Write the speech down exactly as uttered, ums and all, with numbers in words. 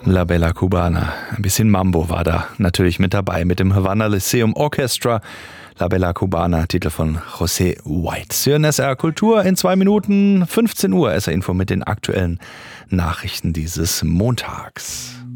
La Bella Cubana. Ein bisschen Mambo war da natürlich mit dabei mit dem Havana Lyceum Orchestra. La Bella Cubana, Titel von José White. Sie hören S R Kultur in zwei Minuten, fünfzehn Uhr. S R Info mit den aktuellen Nachrichten dieses Montags.